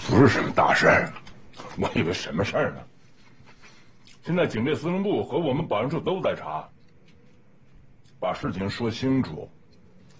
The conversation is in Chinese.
不是什么大事儿，我以为什么事儿呢？现在警备司令部和我们保安处都在查，把事情说清楚，